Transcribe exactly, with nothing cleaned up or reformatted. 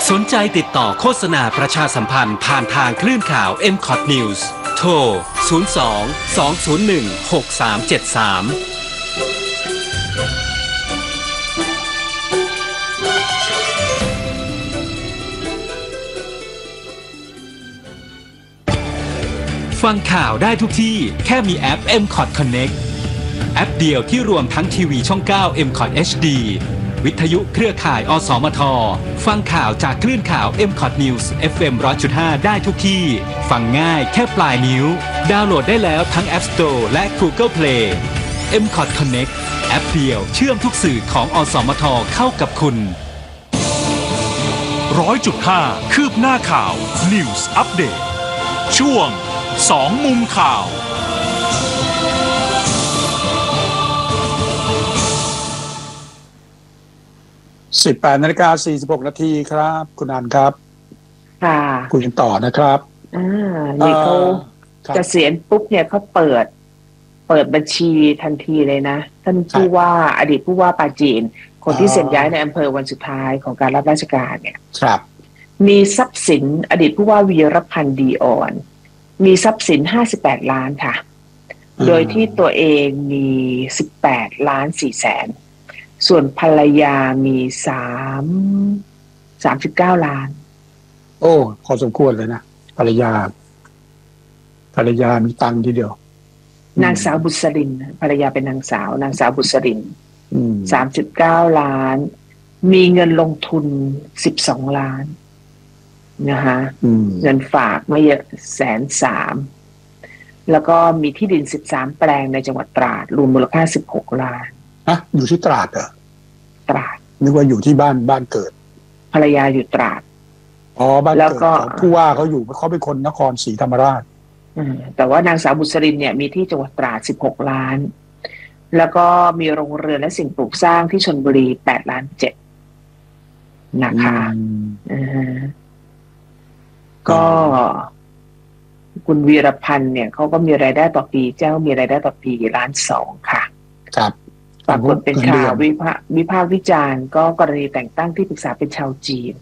สนใจติดต่อโฆษณาประชาสัมพันธ์ผ่านทางคลื่นข่าว เอ็ม คอท News โทร ศูนย์ สอง สอง ศูนย์ หนึ่ง หก สาม เจ็ด สาม ฟังข่าวได้ทุกที่แค่มีแอป เอ็ม คอท Connect แอปเดียวที่รวมทั้งทีวีช่อง เก้า เอ็ม คอท เอช ดี วิทยุเครือข่ายอสมทฟังข่าวจากคลื่นข่าว เอ็ม คอท News เอฟ เอ็ม หนึ่งร้อยจุดห้า ได้ทุกที่ฟังง่ายแค่ปลายนิ้วดาวน์โหลดได้แล้วทั้ง App Store และ Google Play เอ็ม คอท Connect แอปเดียวเชื่อมทุกสื่อของอสมทเข้ากับคุณร้อยจุดห้า คืบหน้าข่าว News Update ช่วงสองมุมข่าวสิบแปดนาฬิกาสี่สิบหกนาทีครับคุณอันครับค่ะคุยกันต่อนะครับอ่านี่เขาเกษียณปุ๊บเนี่ยเขาเปิดเปิดบัญชีทันทีเลยนะท่านผู้ว่าอดีตผู้ว่าปราจีนคนที่เซ็นย้ายในอำเภอวันสุดท้ายของการรับราชการเนี่ยครับมีทรัพย์สินอดีตผู้ว่าวีรพันธ์ดีอ่อนมีทรัพย์สินห้าสิบแปดล้านค่ะโดยที่ตัวเองมีสิบแปดล้านสี่แสนส่วนภรรยามีสามสามสิบเก้าล้านโอ้พอสมควรเลยนะภรรยาภรรยามีตังค์ทีเดียวนางสาวบุษรินภรรยาเป็นนางสาวนางสาวบุษรินสามสิบเก้าล้านมีเงินลงทุนสิบสองล้านนะคะเงินฝากไม่เยอะแสนสามแล้วก็มีที่ดินสิบสามแปลงในจังหวัดตราดรวมมูลค่าสิบหกล้านฮะอยู่ที่ตราดเหรอตราดนึกว่าอยู่ที่บ้านบ้านเกิดภรรยาอยู่ตราดอ๋อบ้านเกิดของผู้ว่าเขาอยู่เขาเป็นคนนครศรีธรรมราชแต่ว่านางสาวบุษรินเนี่ยมีที่จังหวัดตราดสิบหกล้านแล้วก็มีโรงเรือนและสิ่งปลูกสร้างที่ชลบุรีแปดล้านเจ็ดนะคะก็คุณวีรพันธ์เนี่ยเขาก็มีรายได้ต่อปีเจ้ามีรายได้ต่อปีล้านสองค่ะครับปรากฏเป็นข่าววิพากษ์วิพากษ์วิจารณ์ก็กรณีแต่งตั้งที่ปรึกษาเป็นชาวจีน